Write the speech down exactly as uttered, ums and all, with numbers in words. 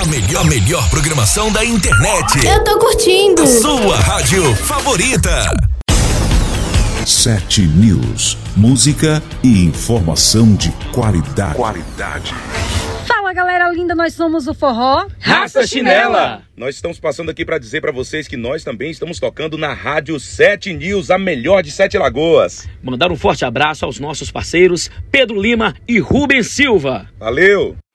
A melhor, melhor programação da internet. Eu tô curtindo. A sua rádio favorita. Sete News. Música e informação de qualidade. Qualidade. Fala, galera linda, nós somos o Forró Raça Chinela. Nós estamos passando aqui para dizer para vocês que nós também estamos tocando na Rádio Sete News, a melhor de Sete Lagoas. Mandar um forte abraço aos nossos parceiros Pedro Lima e Rubens Silva. Valeu!